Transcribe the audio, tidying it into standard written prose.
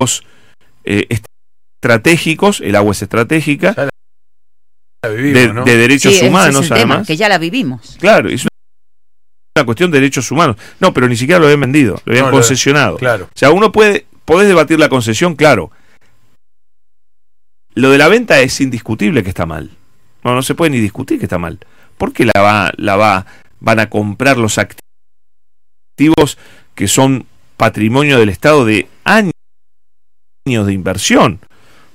estratégicos, el agua es estratégica, ya la vivimos, ¿no? de derechos humanos, ese es el tema, además. que ya la vivimos. Claro, es una cuestión de derechos humanos. No, pero ni siquiera lo habían vendido, lo habían concesionado. Claro. O sea, podés debatir la concesión, claro. Lo de la venta es indiscutible que está mal. No se puede ni discutir que está mal. ¿Por qué van a comprar los activos que son patrimonio del Estado de años de inversión?